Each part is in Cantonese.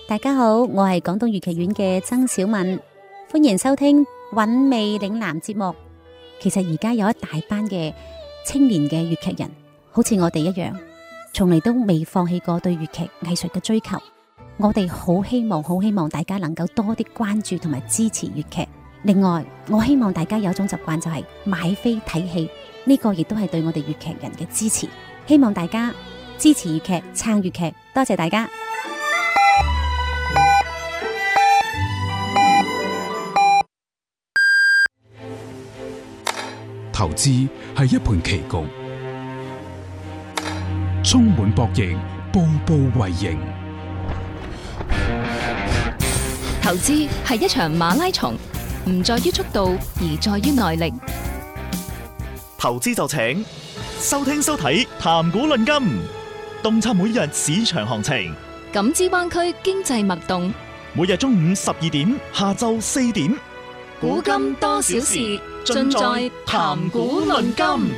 大家好，我係廣東粵劇院嘅曾小敏，歡迎收聽韻味嶺南節目。其實而家有一大班嘅青年嘅粵劇人，好似我哋一樣，從嚟都未放棄過對粵劇藝術嘅追求。我哋好希望大家能夠多啲關注同埋支持粵劇。另外，我希望大家有一種習慣，就係買飛睇戲，呢個亦都係對我哋粵劇人嘅支持。希望大家支持粵劇，撐粵劇，多謝大家。 投資係一盤棋局，充滿博弈，步步為營。 投資係一場馬拉松，唔在於速度，而在於耐力。 投資就請收聽收睇談股論金，洞察每日市場行情， 感知灣區經濟脈動。 每日中午12點，下晝4點， 古今多少事，盡在談股論金。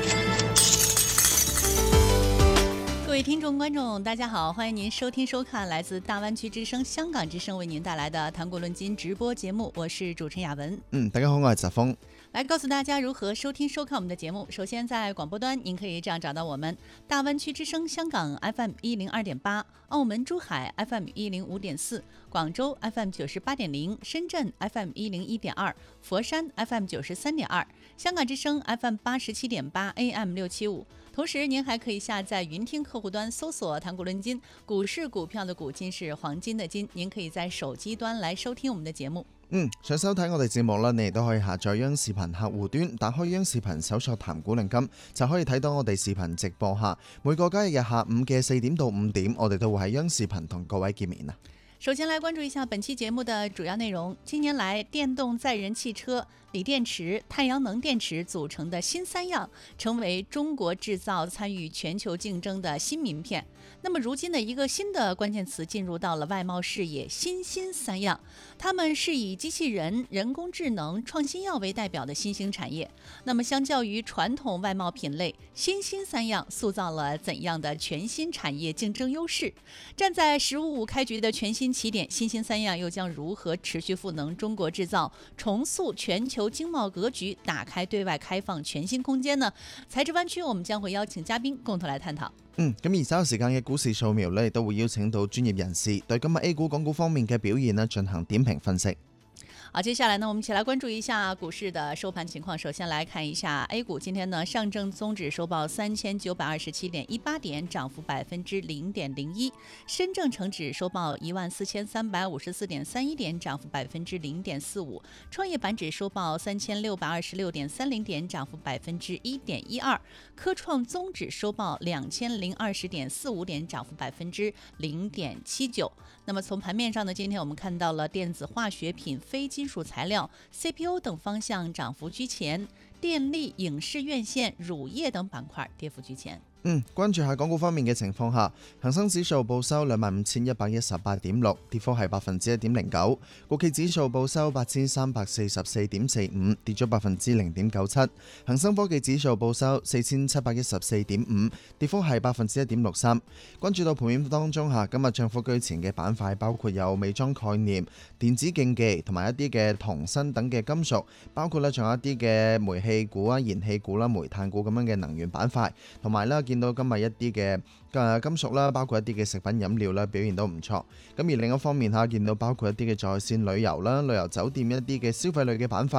各位聽眾觀眾大家好，歡迎您收聽收看來自大灣區之聲香港之聲為您帶來的談股論金直播節目，我是主持人雅文。 大家好，我係澤峰。 來告訴大家如何收聽收看我們的節目。首先在廣播端您可以這樣找到我們：大灣區之聲香港 FM 102.8，澳門珠海 FM 105.4，廣州 FM 98.0，深圳 FM 101.2，佛山 FM 93.2，香港之聲 FM 87.8 AM 675。同時您還可以下載雲聽客戶端搜索談股論金，股是股票的股，金是黃金的金，您可以在手機端來收聽我們的節目。 想收睇我哋節目啦，你亦都可以下載央視頻客戶端，打開央視頻搜索談股論金，就可以睇到我哋視頻直播下。每個交易日下午嘅4點到5點，我哋都會喺央視頻同各位見面啊。 首先來關注一下本期節目的主要內容。近年來，電動載人汽車、鋰電池、太陽能電池組成的新三樣，成為中國製造參與全球競爭的新名片。那麼如今的一個新的關鍵詞進入到了外貿視野，新興三樣，它們是以機器人、人工智能、創新藥為代表的新興產業。那麼相較於傳統外貿品類，新興三樣塑造了怎樣的全新產業競爭優勢？站在1055開局的全新起點，新興三樣又將如何持續賦能中國製造，重塑全球經貿格局，打開對外開放全新空間呢？財智灣區，我們將會邀請嘉賓共同來探討。 咁而稍後時間嘅股市掃描呢，亦都會邀請到專業人士對今日 A 股、港股方面嘅表現呢進行點評分析。 好，接下來呢，我們一起來關注一下股市的收盤情況。首先來看一下 A 股，今天呢，上證綜指收報3927.18點，漲幅0.01%；深證成指收報14354.31點，漲幅0.45%；創業板指收報3626.30點，漲幅1.12%；科創綜指收報2020.45點，漲幅0.79%。那麼從盤面上呢，今天我們看到了電子化學品、非金屬材料、CPU 等方向漲幅居前，電力、影視院線、乳業等板塊跌幅居前。 關注下港股方面嘅情況下，恒生指數報收25,118.6，跌幅係1.09%；國企指數報收8,344.45，跌咗0.97%；恒生科技指數報收4,714.5，跌幅係1.63%。關注到盤面當中下，今日漲幅居前嘅板塊包括有美妝概念、電子競技同埋一啲嘅銅鋅等嘅金屬，包括咧仲有一啲嘅煤氣股啊、燃氣股啦、煤炭股咁樣嘅能源板塊，同埋咧見到今日一啲嘅金屬啦，包括一啲嘅食品飲料啦，表現都唔錯。咁而另一方面見到包括一啲嘅在線旅遊啦、旅遊酒店一啲嘅消費類嘅板塊，